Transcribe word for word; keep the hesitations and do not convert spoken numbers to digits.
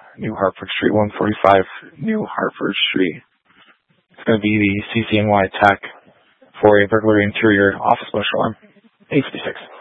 New Hartford Street, one forty-five New Hartford Street. It's going to be the C C N Y attack for a burglary interior office motion alarm, eight fifty-six.